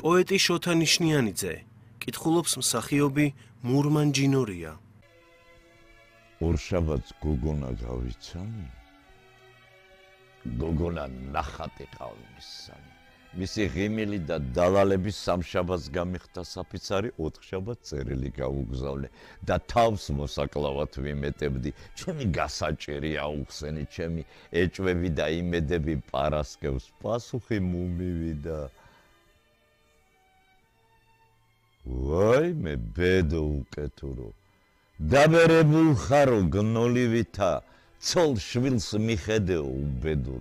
პოეტი შოთა ნიშნიანიძე, კითხულობს მსახიობი მურმან ჯინორია. ორშაბათს გოგონა გავიცანი? გოგონა ნახატი ყალმისანი. მისი ღიმილი და დალალების სამშაბათს გამიხდა საფიცარი, ოთხშაბათს წერილი გაუგზავნე და თავს მოსაკლავად ვიმეტებდი. ჩემი გასაჭერი აუხსენი, ჩემი ეჭვები და იმედები პარასკევს პასუხი მომივიდა. ვაიმე ბედო უკეთურო, დაბერებულ ხარო გნოლივითა, ცოლ შვილს მიხედეო უბედო.